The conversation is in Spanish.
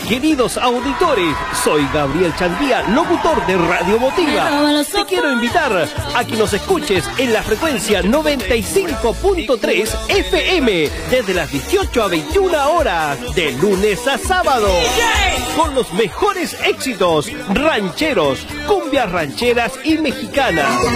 Queridos auditores, soy Gabriel Chandía, locutor de Radio Motiva. Te quiero invitar a que nos escuches en la frecuencia 95.3 FM desde las 18 a 21 horas, de lunes a sábado, con los mejores éxitos rancheros, cumbias rancheras y mexicanas.